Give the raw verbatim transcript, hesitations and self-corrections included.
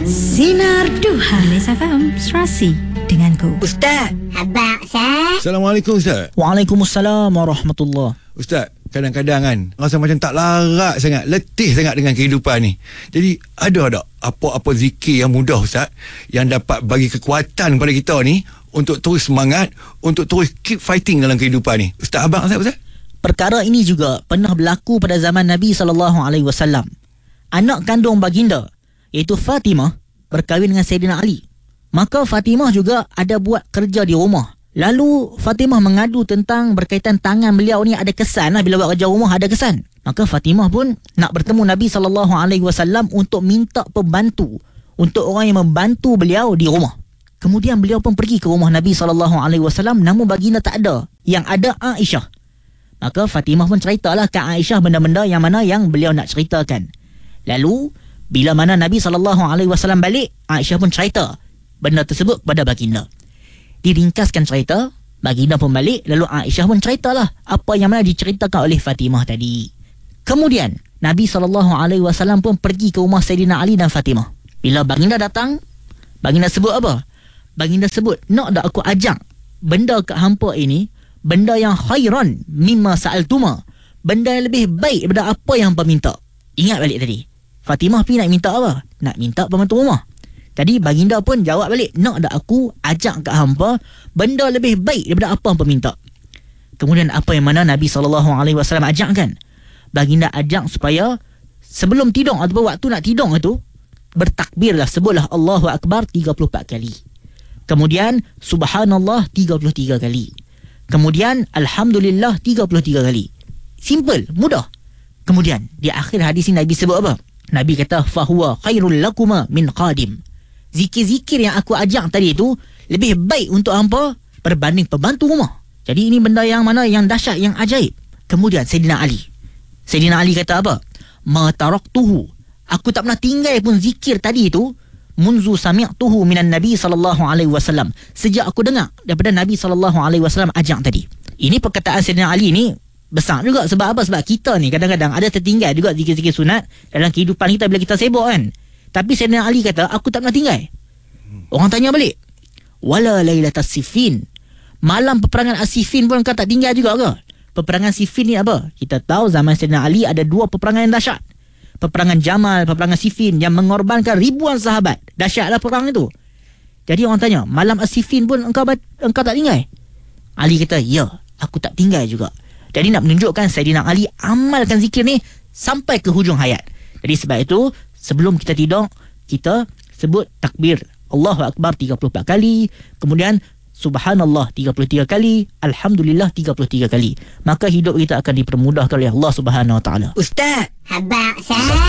Sinar Duha S F M Serasi denganku Ustaz. Abang Ustaz. Assalamualaikum Ustaz. Waalaikumsalam warahmatullahi. Ustaz, kadang-kadang kan rasa macam tak larat sangat, letih sangat dengan kehidupan ni. Jadi ada tak apa-apa zikir yang mudah Ustaz, yang dapat bagi kekuatan kepada kita ni untuk terus semangat, untuk terus keep fighting dalam kehidupan ni? Ustaz, abang Ustaz, Ustaz? Perkara ini juga pernah berlaku pada zaman Nabi sallallahu alaihi wasallam. Anak kandung baginda iaitu Fatimah berkahwin dengan Sayyidina Ali. Maka Fatimah juga ada buat kerja di rumah. Lalu Fatimah mengadu tentang berkaitan tangan beliau ni ada kesan lah, bila buat kerja rumah ada kesan. Maka Fatimah pun nak bertemu Nabi sallallahu alaihi wasallam untuk minta pembantu, untuk orang yang membantu beliau di rumah. Kemudian beliau pun pergi ke rumah Nabi sallallahu alaihi wasallam, namun baginda tak ada. Yang ada Aisyah. Maka Fatimah pun ceritalah ke Aisyah benda-benda yang mana yang beliau nak ceritakan. Lalu bila mana Nabi sallallahu alaihi wasallam balik, Aisyah pun cerita benda tersebut pada baginda. Diringkaskan cerita, baginda pun balik, lalu Aisyah pun ceritalah apa yang mana diceritakan oleh Fatimah tadi. Kemudian Nabi sallallahu alaihi wasallam pun pergi ke rumah Sayyidina Ali dan Fatimah. Bila baginda datang, baginda sebut apa? Baginda sebut, nak tak aku ajak benda kat hampa ini, benda yang khairan mimma sa'altuma, benda yang lebih baik daripada apa yang hampa minta. Ingat balik tadi, Fatimah pergi nak minta apa? Nak minta pembantu rumah. Tadi baginda pun jawab balik, nak tak aku ajak kat hampa benda lebih baik daripada apa hampa minta. Kemudian apa yang mana Nabi sallallahu alaihi wasallam ajak kan? Baginda ajak supaya sebelum tidur ataupun waktu nak tidur itu, bertakbirlah, sebutlah Allahu Akbar tiga puluh empat kali. Kemudian Subhanallah tiga puluh tiga kali. Kemudian Alhamdulillah tiga puluh tiga kali. Simple, mudah. Kemudian di akhir hadis ini Nabi sebut apa? Nabi kata, fahuwa khairul lakuma min qadim. Zikir-zikir yang aku ajak tadi itu lebih baik untuk hampa berbanding pembantu rumah. Jadi ini benda yang mana yang dahsyat, yang ajaib. Kemudian Sayyidina Ali. Sayyidina Ali kata apa? Ma taraktuhu. Aku tak pernah tinggal pun zikir tadi itu munzu sami'tuhu minan Nabi sallallahu alaihi wasallam. Sejak aku dengar daripada Nabi sallallahu alaihi wasallam ajak tadi. Ini perkataan Sayyidina Ali ni besar juga. Sebab apa? Sebab kita ni kadang-kadang ada tertinggal juga zikir-zikir sunat dalam kehidupan kita bila kita sibuk kan. Tapi Sayyidina Ali kata, aku tak pernah tinggal. Orang tanya balik, wala lailatas siffin, malam peperangan as-Siffin pun kau tak tinggal juga ke? Peperangan Siffin ni apa? Kita tahu zaman Sayyidina Ali ada dua peperangan yang dahsyat. Peperangan Jamal, peperangan Siffin yang mengorbankan ribuan sahabat. Dahsyatlah perang itu. Jadi orang tanya, malam as-Siffin pun engkau engkau tak tinggal? Ali kata, ya, aku tak tinggal juga. Jadi nak menunjukkan Sayyidina Ali amalkan zikir ni sampai ke hujung hayat. Jadi sebab itu sebelum kita tidur, kita sebut takbir Allahu Akbar tiga puluh empat kali, kemudian Subhanallah tiga puluh tiga kali, Alhamdulillah tiga puluh tiga kali. Maka hidup kita akan dipermudahkan oleh Allah Subhanahu Wa Taala. Ustaz. Abang Ustaz.